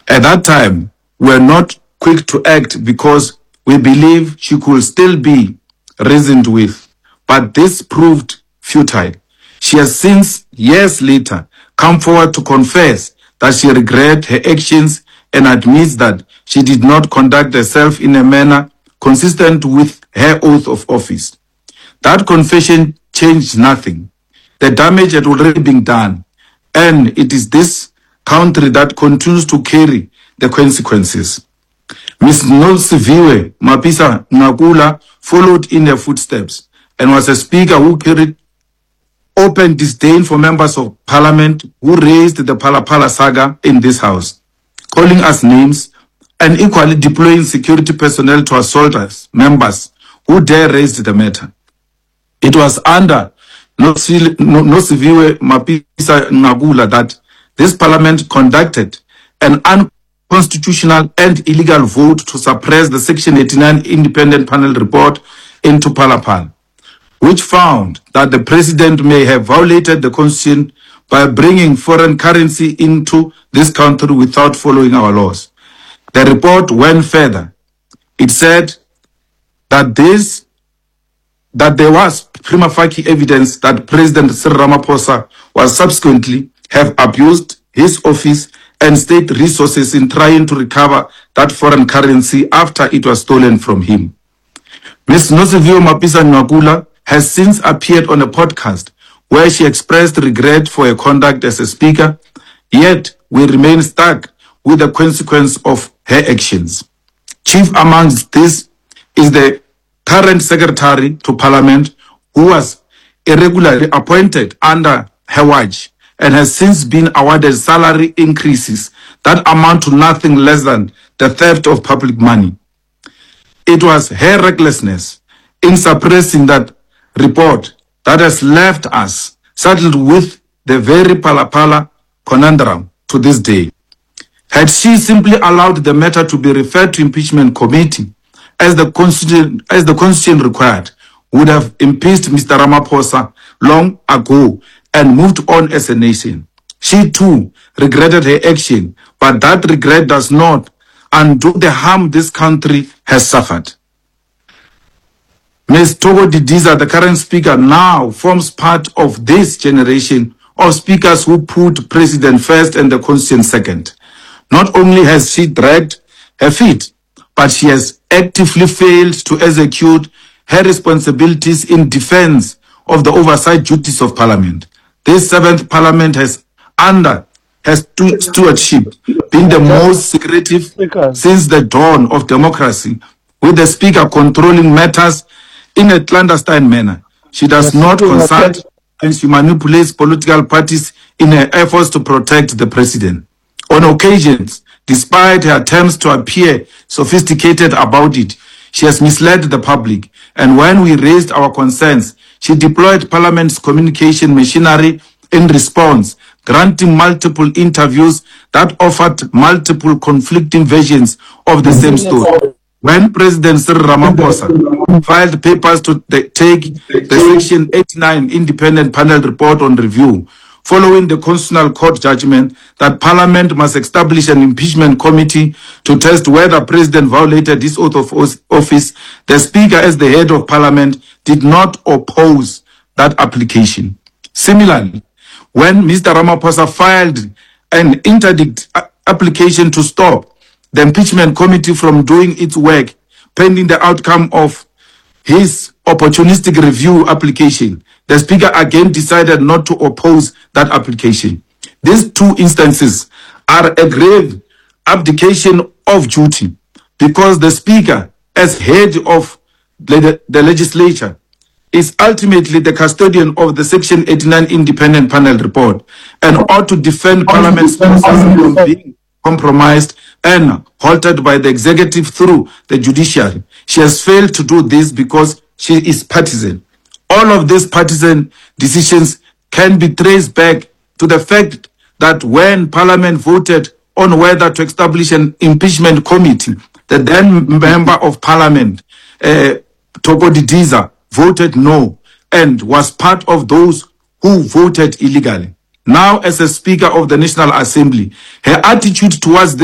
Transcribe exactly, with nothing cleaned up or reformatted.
At that time, we were not quick to act because we believe she could still be reasoned with. But this proved futile. She has since, years later, come forward to confess that she regrets her actions and admits that she did not conduct herself in a manner consistent with her oath of office. That confession changed nothing. The damage had already been done, and it is this country that continues to carry the consequences. Miz Nosiviwe Mapisa-Nqakula followed in her footsteps and was a speaker who carried open disdain for members of parliament who raised the Phala-Phala saga in this house, calling us names and equally deploying security personnel to assault us, members who dare raise the matter. It was under Nosiviwe Mapisa-Nqakula that this parliament conducted an unconstitutional and illegal vote to suppress the Section eighty-nine Independent Panel report into Phala-Phala, which found that the president may have violated the constitution by bringing foreign currency into this country without following our laws. The report went further. It said that this that there was prima facie evidence that President Cyril Ramaphosa was subsequently have abused his office and state resources in trying to recover that foreign currency after it was stolen from him. Miz Nosiviwe Mapisa-Nqakula has since appeared on a podcast where she expressed regret for her conduct as a speaker, yet we remain stuck with the consequence of her actions. Chief amongst this is the current secretary to parliament, who was irregularly appointed under her watch and has since been awarded salary increases that amount to nothing less than the theft of public money. It was her recklessness in suppressing that report that has left us saddled with the very Phala-Phala conundrum to this day. Had she simply allowed the matter to be referred to impeachment committee, as the constitution, as the constitution required, would have impeached Mister Ramaphosa long ago and moved on as a nation. She too regretted her action, but that regret does not undo the harm this country has suffered. Miz Thoko Didiza, the current speaker, now forms part of this generation of speakers who put president first and the constitution second. Not only has she dragged her feet, but she has actively failed to execute her responsibilities in defense of the oversight duties of Parliament. This seventh Parliament has, under her stu stewardship, been the most secretive since the dawn of democracy, with the Speaker controlling matters in a clandestine manner. She does not consult and she manipulates political parties in her efforts to protect the President. On occasions, despite her attempts to appear sophisticated about it, she has misled the public, and when we raised our concerns, she deployed Parliament's communication machinery in response, granting multiple interviews that offered multiple conflicting versions of the same story. When President Cyril Ramaphosa filed papers to the, take the Section eighty-nine Independent Panel report on review, following the Constitutional Court judgment that Parliament must establish an impeachment committee to test whether President violated his oath of office, the Speaker, as the head of Parliament, did not oppose that application. Similarly, when Mister Ramaphosa filed an interdict application to stop the impeachment committee from doing its work pending the outcome of his opportunistic review application, the Speaker again decided not to oppose that application. These two instances are a grave abdication of duty because the Speaker, as head of the, the legislature, is ultimately the custodian of the Section eighty-nine Independent Panel report and ought to defend Parliament's process from being compromised and halted by the executive through the judiciary. She has failed to do this because she is partisan. All of these partisan decisions can be traced back to the fact that when Parliament voted on whether to establish an impeachment committee, the then Member of Parliament, uh, Thoko Didiza, voted no and was part of those who voted illegally. Now, as a Speaker of the National Assembly, her attitude towards this